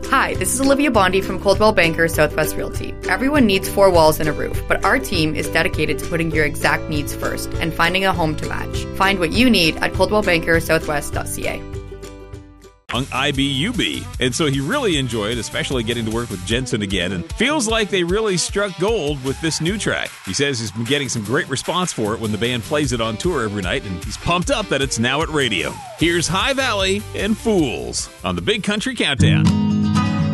Hi, this is Olivia Bondi from Coldwell Banker Southwest Realty. Everyone needs 4 walls and a roof, but our team is dedicated to putting your exact needs first and finding a home to match. Find what you need at coldwellbankersouthwest.ca. On IBUB, and so he really enjoyed, especially getting to work with Jensen again, and feels like they really struck gold with this new track. He says he's been getting some great response for it when the band plays it on tour every night, and he's pumped up that it's now at radio. Here's High Valley and Fools on the Big Country Countdown.